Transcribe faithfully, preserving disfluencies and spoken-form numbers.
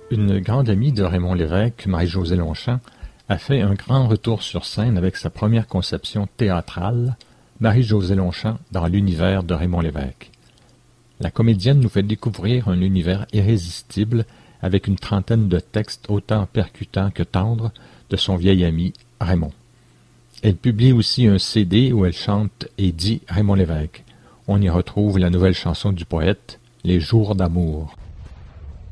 Une grande amie de Raymond Lévesque, Marie-Josée Longchamp, a fait un grand retour sur scène avec sa première conception théâtrale, Marie-Josée Longchamp dans l'univers de Raymond Lévesque. La comédienne nous fait découvrir un univers irrésistible avec une trentaine de textes autant percutants que tendres de son vieil ami Raymond. Elle publie aussi un C D où elle chante et dit Raymond Lévesque. On y retrouve la nouvelle chanson du poète, Les jours d'amour.